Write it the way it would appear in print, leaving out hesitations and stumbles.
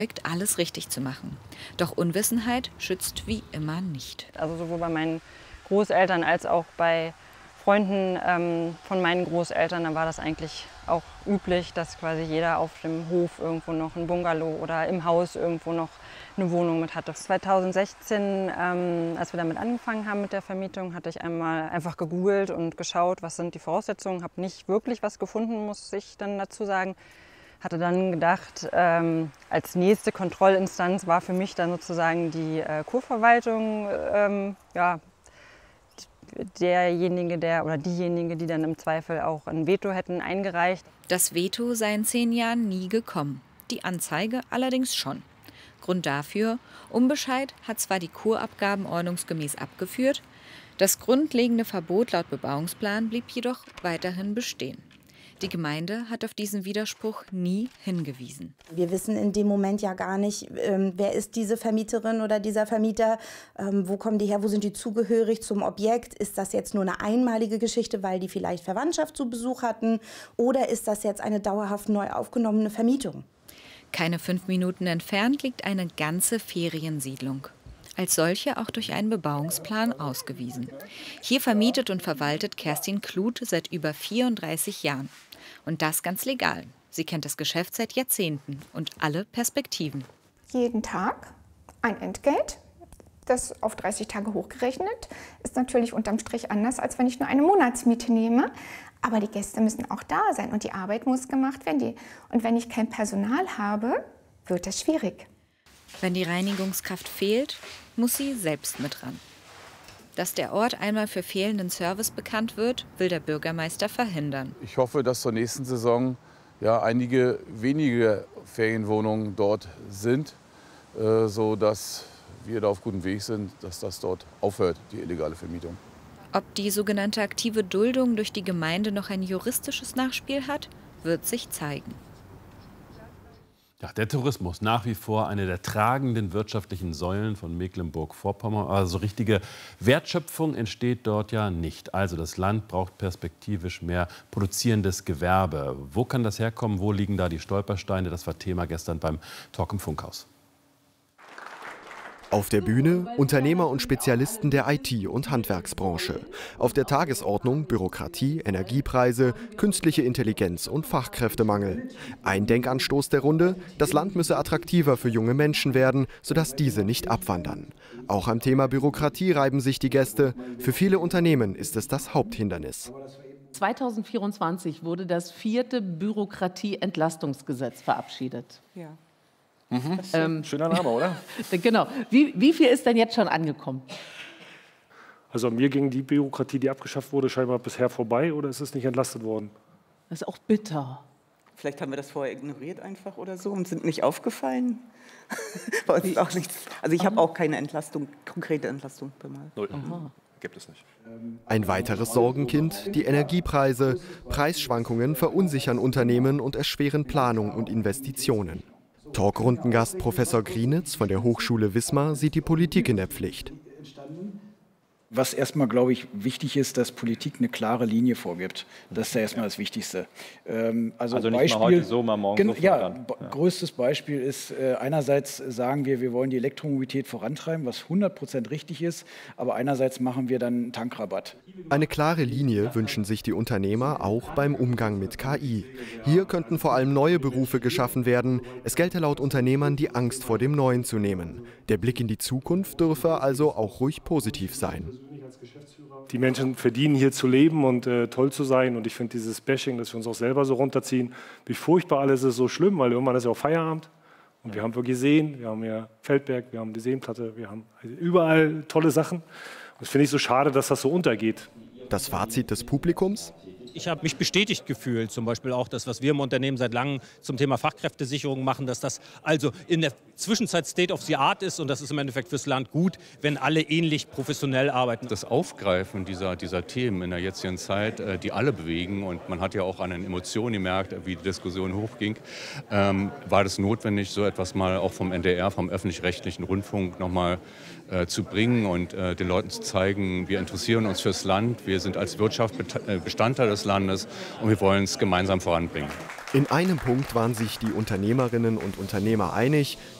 alles richtig zu machen. Doch Unwissenheit schützt wie immer nicht. Also sowohl bei meinen Großeltern als auch bei Freunden von meinen Großeltern, da war das eigentlich auch üblich, dass quasi jeder auf dem Hof irgendwo noch ein Bungalow oder im Haus irgendwo noch eine Wohnung mit hatte. 2016, als wir damit angefangen haben mit der Vermietung, hatte ich einmal einfach gegoogelt und geschaut, was sind die Voraussetzungen. Habe nicht wirklich was gefunden, muss ich dann dazu sagen. Hatte dann gedacht, als nächste Kontrollinstanz war für mich dann sozusagen die Kurverwaltung, derjenige, diejenige, die dann im Zweifel auch ein Veto hätten eingereicht. Das Veto sei in 10 Jahren nie gekommen, die Anzeige allerdings schon. Grund dafür: Unbescheid hat zwar die Kurabgaben ordnungsgemäß abgeführt, das grundlegende Verbot laut Bebauungsplan blieb jedoch weiterhin bestehen. Die Gemeinde hat auf diesen Widerspruch nie hingewiesen. Wir wissen in dem Moment ja gar nicht, wer ist diese Vermieterin oder dieser Vermieter, wo kommen die her, wo sind die zugehörig zum Objekt, ist das jetzt nur eine einmalige Geschichte, weil die vielleicht Verwandtschaft zu Besuch hatten, oder ist das jetzt eine dauerhaft neu aufgenommene Vermietung? Keine 5 Minuten entfernt liegt eine ganze Feriensiedlung. Als solche auch durch einen Bebauungsplan ausgewiesen. Hier vermietet und verwaltet Kerstin Kluth seit über 34 Jahren. Und das ganz legal. Sie kennt das Geschäft seit Jahrzehnten und alle Perspektiven. Jeden Tag ein Entgelt, das auf 30 Tage hochgerechnet, ist natürlich unterm Strich anders, als wenn ich nur eine Monatsmiete nehme. Aber die Gäste müssen auch da sein und die Arbeit muss gemacht werden. Und wenn ich kein Personal habe, wird das schwierig. Wenn die Reinigungskraft fehlt, muss sie selbst mit ran. Dass der Ort einmal für fehlenden Service bekannt wird, will der Bürgermeister verhindern. Ich hoffe, dass zur nächsten Saison einige wenige Ferienwohnungen dort sind, sodass wir da auf gutem Weg sind, dass das dort aufhört, die illegale Vermietung. Ob die sogenannte aktive Duldung durch die Gemeinde noch ein juristisches Nachspiel hat, wird sich zeigen. Ja, der Tourismus nach wie vor eine der tragenden wirtschaftlichen Säulen von Mecklenburg-Vorpommern. Also richtige Wertschöpfung entsteht dort ja nicht. Also das Land braucht perspektivisch mehr produzierendes Gewerbe. Wo kann das herkommen? Wo liegen da die Stolpersteine? Das war Thema gestern beim Talk im Funkhaus. Auf der Bühne Unternehmer und Spezialisten der IT- und Handwerksbranche. Auf der Tagesordnung Bürokratie, Energiepreise, künstliche Intelligenz und Fachkräftemangel. Ein Denkanstoß der Runde: Das Land müsse attraktiver für junge Menschen werden, sodass diese nicht abwandern. Auch am Thema Bürokratie reiben sich die Gäste. Für viele Unternehmen ist es das Haupthindernis. 2024 wurde das 4. Bürokratieentlastungsgesetz verabschiedet. Ja. Schöner Name, oder? Genau. Wie viel ist denn jetzt schon angekommen? Also an mir ging die Bürokratie, die abgeschafft wurde, scheinbar bisher vorbei, oder ist es nicht entlastet worden? Das ist auch bitter. Vielleicht haben wir das vorher ignoriert einfach oder so und sind nicht aufgefallen. Bei uns ist auch nichts. Also ich habe auch keine Entlastung, konkrete Entlastung bemerkt. Gibt es nicht. Ein weiteres Sorgenkind: die Energiepreise. Preisschwankungen verunsichern Unternehmen und erschweren Planung und Investitionen. Talkrundengast Professor Grienitz von der Hochschule Wismar sieht die Politik in der Pflicht. Was erstmal, glaube ich, wichtig ist, dass Politik eine klare Linie vorgibt. Das ist ja erstmal das Wichtigste. Also nicht Beispiel, mal heute so, mal morgen so. Größtes Beispiel ist, einerseits sagen wir wollen die Elektromobilität vorantreiben, was 100% richtig ist, aber einerseits machen wir dann einen Tankrabatt. Eine klare Linie wünschen sich die Unternehmer auch beim Umgang mit KI. Hier könnten vor allem neue Berufe geschaffen werden. Es gelte laut Unternehmern, die Angst vor dem Neuen zu nehmen. Der Blick in die Zukunft dürfe also auch ruhig positiv sein. Die Menschen verdienen hier zu leben und toll zu sein. Und ich finde dieses Bashing, dass wir uns auch selber so runterziehen, wie furchtbar alles ist, so schlimm, weil irgendwann ist ja auch Feierabend. Und wir haben wirklich Seen, wir haben ja Feldberg, wir haben die Seenplatte, wir haben überall tolle Sachen. Und das finde ich so schade, dass das so untergeht. Das Fazit des Publikums? Ich habe mich bestätigt gefühlt, zum Beispiel auch das, was wir im Unternehmen seit langem zum Thema Fachkräftesicherung machen, dass das also in der Zwischenzeit State of the Art ist und das ist im Endeffekt fürs Land gut, wenn alle ähnlich professionell arbeiten. Das Aufgreifen dieser Themen in der jetzigen Zeit, die alle bewegen, und man hat ja auch an den Emotionen gemerkt, wie die Diskussion hochging, war das notwendig, so etwas mal auch vom NDR, vom öffentlich-rechtlichen Rundfunk nochmal zu bringen und den Leuten zu zeigen, wir interessieren uns fürs Land, wir sind als Wirtschaft Bestandteil des des Landes und wir wollen es gemeinsam voranbringen. In einem Punkt waren sich die Unternehmerinnen und Unternehmer einig: